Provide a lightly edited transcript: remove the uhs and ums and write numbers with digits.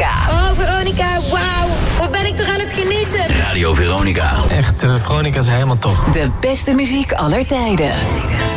Veronica. Oh, Veronica, wauw. Wat ben ik toch aan het genieten. Radio Veronica. Echt, Veronica is helemaal top. De beste muziek aller tijden.